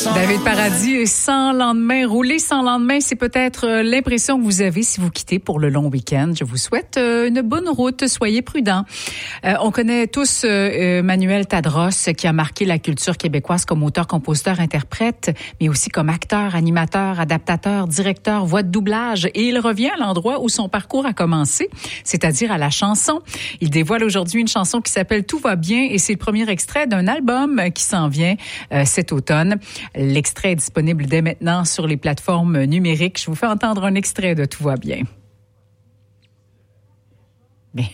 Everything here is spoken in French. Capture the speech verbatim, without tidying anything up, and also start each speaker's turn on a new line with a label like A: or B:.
A: David Paradis, sans lendemain. Rouler sans lendemain, c'est peut-être l'impression que vous avez si vous quittez pour le long week-end. Je vous souhaite une bonne route. Soyez prudents. Euh, on connaît tous euh, Manuel Tadros, qui a marqué la culture québécoise comme auteur, compositeur, interprète, mais aussi comme acteur, animateur, adaptateur, directeur, voix de doublage. Et il revient à l'endroit où son parcours a commencé, c'est-à-dire à la chanson. Il dévoile aujourd'hui une chanson qui s'appelle « Tout va bien » et c'est le premier extrait d'un album qui s'en vient euh, cet automne. L'extrait est disponible dès maintenant sur les plateformes numériques. Je vous fais entendre un extrait de « Tout va bien ».